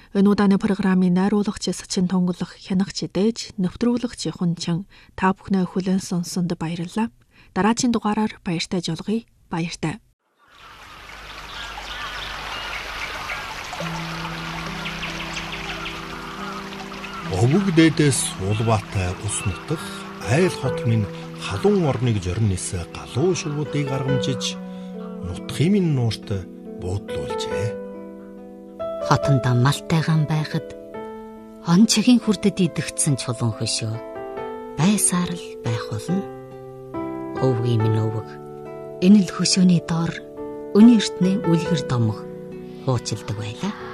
Энэ удааны программын найруулагч Сачин тунгалах, хянагч дээж, нэвтрүүлэгч Хунчин та бүхнээ хүлээн сонссонд баярлалаа. Дараагийн дугаараар баяртай жолгоё. Баяртай. Өвөг дээдээс улбаатай ус нутах айл хот минь халуун орныг зорин нисэ галуу шувуудыг аргамжиж нутхын минь нуурт буудлуулжээ. Хотондоо малтайгаан байхад он чигийн хүрдэд идэгдсэн чулуун хөшөө байсаар л байх болно. Өвгийн минь өвөг энэ л хөшөөний доор өний эртнээ үлгэр домох хуучилдаг байлаа.